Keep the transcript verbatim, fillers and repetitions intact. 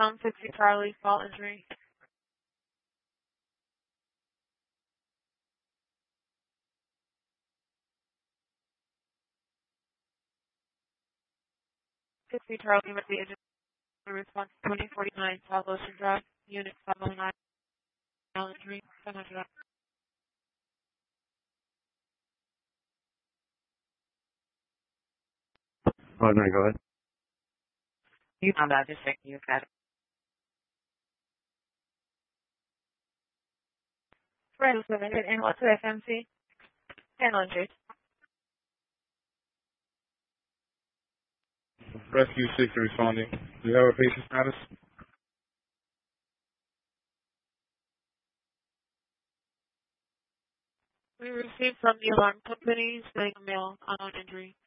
Tom sixty Charlie, fall injury. sixty Charlie with the injury response twenty forty-nine South Ocean Drive, Unit five oh nine, fall injury, ten hundred. Oh, no, go ahead. You found out, just checking your got it. Friends Limited and what's the F M C? ten hundred. Rescue six responding. Do you have a patient status? We received from the alarm company saying a male unknown injury.